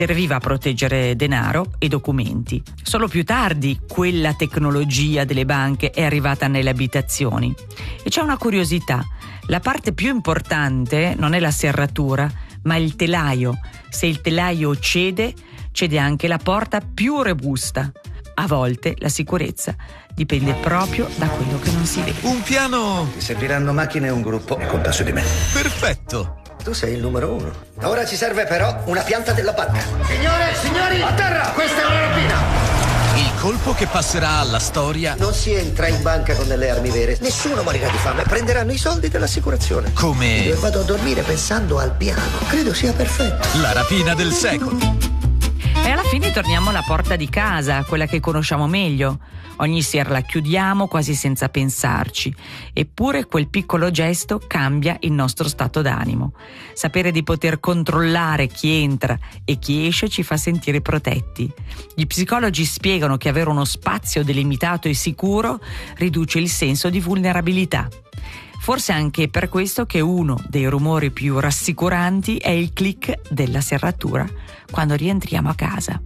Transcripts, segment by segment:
Serviva a proteggere denaro e documenti. Solo più tardi quella tecnologia delle banche è arrivata nelle abitazioni. E c'è una curiosità: la parte più importante non è la serratura, ma il telaio. Se il telaio cede anche la porta più robusta. A volte la sicurezza dipende proprio da quello che non si vede. Un piano... Ti serviranno macchine e un gruppo e conta su di me. Perfetto! Tu sei il numero 1. Ora ci serve però una pianta della banca. Signori, a terra! Questa è una rapina! Il colpo che passerà alla storia. Non si entra in banca con delle armi vere. Nessuno morirà di fame. Prenderanno i soldi dell'assicurazione. Come... Io vado a dormire pensando al piano. Credo sia perfetto. La rapina del secolo. E alla fine torniamo alla porta di casa, quella che conosciamo meglio. Ogni sera la chiudiamo quasi senza pensarci, eppure quel piccolo gesto cambia il nostro stato d'animo. Sapere di poter controllare chi entra e chi esce ci fa sentire protetti. Gli psicologi spiegano che avere uno spazio delimitato e sicuro riduce il senso di vulnerabilità. Forse anche per questo che uno dei rumori più rassicuranti è il click della serratura quando rientriamo a casa.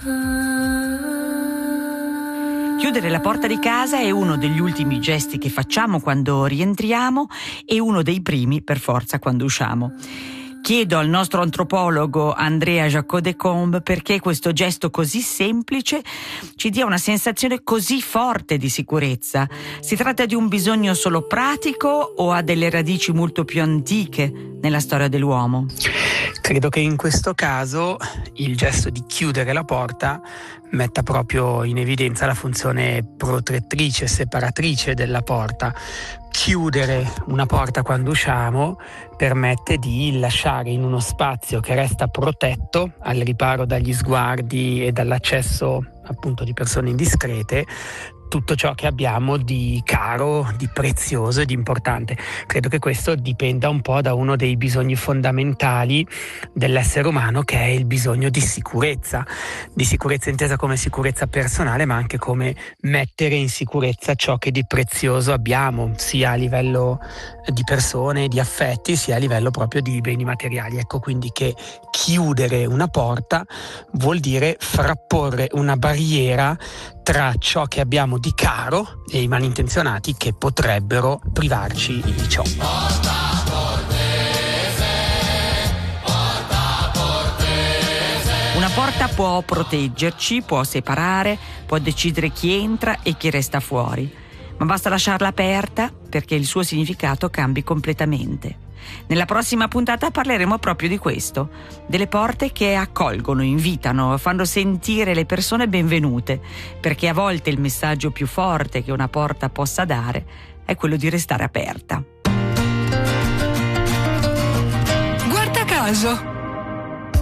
Chiudere la porta di casa è uno degli ultimi gesti che facciamo quando rientriamo e uno dei primi per forza quando usciamo. Chiedo al nostro antropologo Andrea Jacot-Decombe perché questo gesto così semplice ci dia una sensazione così forte di sicurezza. Si tratta di un bisogno solo pratico o ha delle radici molto più antiche nella storia dell'uomo? Credo che in questo caso il gesto di chiudere la porta metta proprio in evidenza la funzione protettrice, separatrice della porta. Chiudere una porta quando usciamo permette di lasciare in uno spazio che resta protetto al riparo dagli sguardi e dall'accesso appunto di persone indiscrete tutto ciò che abbiamo di caro, di prezioso e di importante. Credo che questo dipenda un po' da uno dei bisogni fondamentali dell'essere umano, che è il bisogno di sicurezza intesa come sicurezza personale, ma anche come mettere in sicurezza ciò che di prezioso abbiamo, sia a livello di persone, di affetti, sia a livello proprio di beni materiali. Ecco quindi che chiudere una porta vuol dire frapporre una barriera tra ciò che abbiamo di caro e i malintenzionati che potrebbero privarci di ciò. Una porta può proteggerci, può separare, può decidere chi entra e chi resta fuori, ma basta lasciarla aperta perché il suo significato cambi completamente. Nella prossima puntata parleremo proprio di questo, delle porte che accolgono, invitano, fanno sentire le persone benvenute, perché a volte il messaggio più forte che una porta possa dare è quello di restare aperta. Guarda caso!